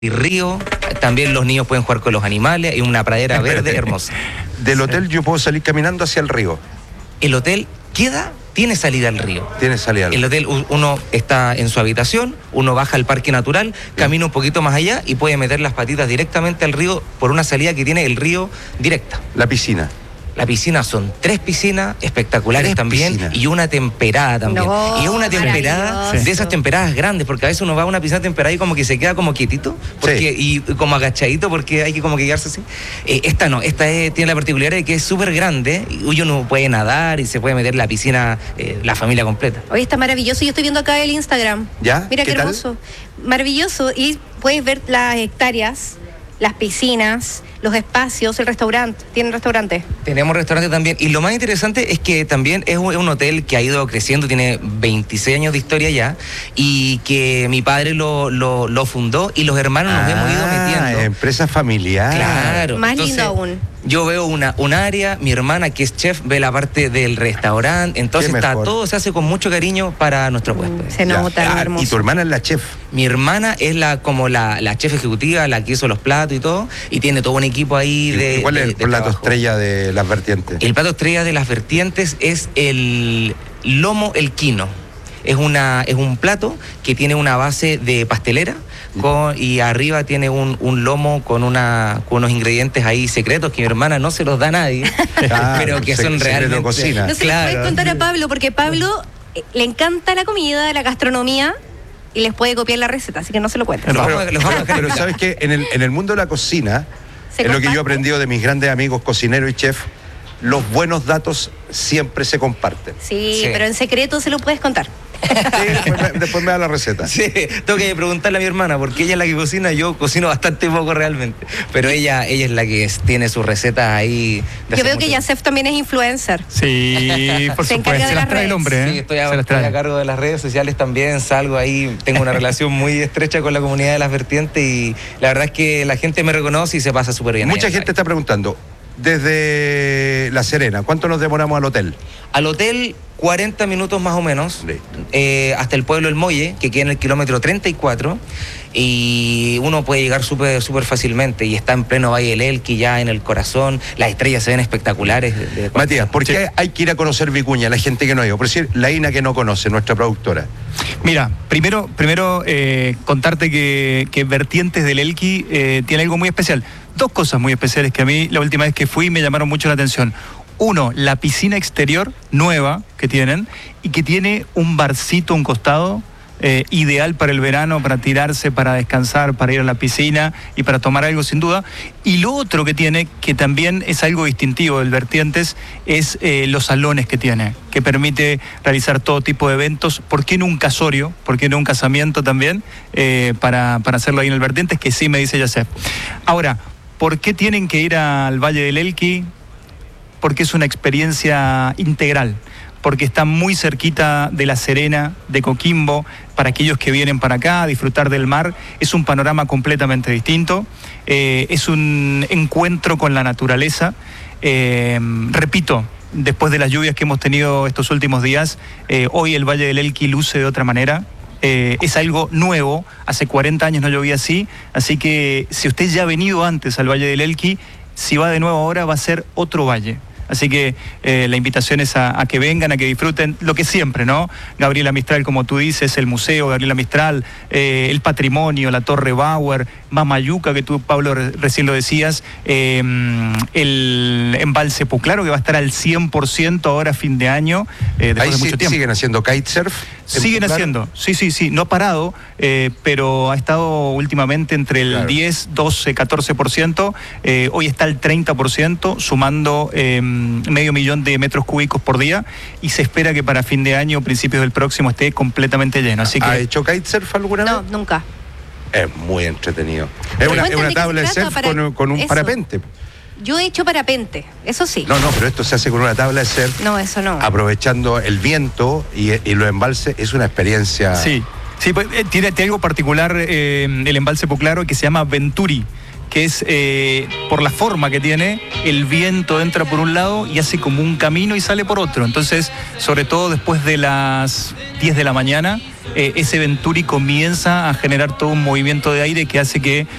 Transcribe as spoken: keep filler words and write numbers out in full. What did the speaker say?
y río, también los niños pueden jugar con los animales, y una pradera verde hermosa. Del hotel yo puedo salir caminando hacia el río. El hotel queda, tiene salida al río. Tiene salida al río. El hotel, uno está en su habitación, uno baja al parque natural, camina un poquito más allá y puede meter las patitas directamente al río por una salida que tiene el río directa. La piscina. La piscina son tres piscinas espectaculares tres también piscinas. y una temperada también. No, y es una temperada de esas temperadas grandes, porque a veces uno va a una piscina temperada y como que se queda como quietito porque, sí. y como agachadito porque hay que como que quedarse así. Eh, esta no, esta es, tiene la particularidad de que es súper grande y uno puede nadar y se puede meter en la piscina eh, la familia completa. Hoy está maravilloso. Yo estoy viendo acá el Instagram. ¿Ya? Mira qué, ¿Qué hermoso. Maravilloso. Y puedes ver las hectáreas, las piscinas, los espacios, el restaurante. ¿Tienen restaurante? Tenemos restaurante también. Y lo más interesante es que también es un, es un hotel que ha ido creciendo, tiene veintiséis años de historia ya, y que mi padre lo, lo, lo fundó y los hermanos nos ah, hemos ido metiendo. Empresa familiar. Claro. Más Entonces, lindo aún. Yo veo una, un área, mi hermana que es chef ve la parte del restaurante, entonces está todo, se hace con mucho cariño para nuestros huéspedes. Se nota, ah, hermoso. Y tu hermana es la chef. Mi hermana es la como la, la chef ejecutiva, la que hizo los platos y todo, y tiene todo un equipo ahí de. ¿Y cuál es el de, de plato trabajo. estrella de las vertientes? El plato estrella de las vertientes es el lomo el quino. Es, una, es un plato que tiene una base de pastelera con, y arriba tiene un, un lomo con, una, con unos ingredientes ahí secretos que mi hermana no se los da a nadie, ah, pero que se, son realmente... cocina. No se claro. les puede contar a Pablo, porque Pablo eh, le encanta la comida, la gastronomía, y les puede copiar la receta, así que no se lo cuenten. No, Los pero, vamos a- los vamos a dejar pero explicar. sabes que en el, en el mundo de la cocina, ¿Se es lo que comparte? yo he aprendido de mis grandes amigos cocineros y chef, los buenos datos siempre se comparten. Sí, Sí. pero en secreto se lo puedes contar. Sí, después, me, después me da la receta. Sí, tengo que preguntarle a mi hermana, porque ella es la que cocina, yo cocino bastante poco realmente, pero ella, ella es la que es- tiene sus recetas ahí. de Yo hace veo que mucho Yasef también es influencer. Sí, por Se encarga supuesto. de Se las las trae el redes. hombre, ¿eh? Sí, estoy, a, Se las estoy trae. a cargo de las redes sociales también, salgo ahí, tengo una relación muy estrecha con la comunidad de las vertientes y la verdad es que la gente me reconoce y se pasa súper bien. Mucha ahí, gente ahí. está preguntando, desde La Serena, ¿cuánto nos demoramos al hotel? Al hotel, cuarenta minutos más o menos, Listo. eh, hasta el pueblo El Molle, que queda en el kilómetro treinta y cuatro, y uno puede llegar súper súper fácilmente, y está en pleno Valle del Elqui, ya en el corazón, las estrellas se ven espectaculares. De, de Matías, ¿por qué hay que ir a conocer Vicuña, la gente que no ha ido? Por decir, la Ina que no conoce, nuestra productora. Mira, primero, primero eh, contarte que, que Vertientes del Elqui eh, tiene algo muy especial. Dos cosas muy especiales que a mí la última vez que fui me llamaron mucho la atención. Uno, la piscina exterior nueva que tienen y que tiene un barcito a un costado eh, ideal para el verano, para tirarse, para descansar, para ir a la piscina y para tomar algo sin duda. Y lo otro que tiene, que también es algo distintivo del Vertientes, es eh, los salones que tiene, que permite realizar todo tipo de eventos. ¿Por qué no un casorio? ¿Por qué no un casamiento también? Eh, para, para hacerlo ahí en el Vertientes, que sí me dice Yasef. Ahora, ¿por qué tienen que ir al Valle del Elqui? Porque es una experiencia integral, porque está muy cerquita de La Serena, de Coquimbo, para aquellos que vienen para acá a disfrutar del mar, es un panorama completamente distinto, eh, es un encuentro con la naturaleza, eh, repito, después de las lluvias que hemos tenido estos últimos días, eh, hoy el Valle del Elqui luce de otra manera. Eh, es algo nuevo, hace cuarenta años no llovía así, así que si usted ya ha venido antes al Valle del Elqui, si va de nuevo ahora va a ser otro valle. Así que eh, la invitación es a, a que vengan, a que disfruten lo que siempre, ¿no? Gabriela Mistral, como tú dices, el museo, Gabriela Mistral, eh, el patrimonio, la Torre Bauer, Mamayuca, que tú, Pablo, re recién lo decías, eh, el embalse Puclaro, que va a estar al cien por ciento ahora a fin de año, eh, después Ahí de sí, mucho tiempo. siguen haciendo kitesurf. Siguen Puclaro. haciendo, sí, sí, sí, no ha parado, eh, pero ha estado últimamente entre el Claro. diez, doce, catorce por ciento, eh, hoy está al treinta por ciento, sumando eh, medio millón de metros cúbicos por día, y se espera que para fin de año, principios del próximo, esté completamente lleno. Así que ¿Ha hecho kitesurf alguna No, vez? nunca. Es muy entretenido. Es Pero una, es cuéntame una de qué tabla de se trata surf para con, con un eso. parapente. Yo he hecho parapente, eso sí. No, no, pero esto se hace con una tabla de surf, No, eso no. aprovechando el viento y, y los embalses. Es una experiencia. sí, sí, pues, eh, tiene, tiene algo particular eh, el embalse Puclaro que se llama Venturi, que es eh, por la forma que tiene, el viento entra por un lado y hace como un camino y sale por otro. Entonces, sobre todo después de las diez de la mañana, eh, ese Venturi comienza a generar todo un movimiento de aire que hace que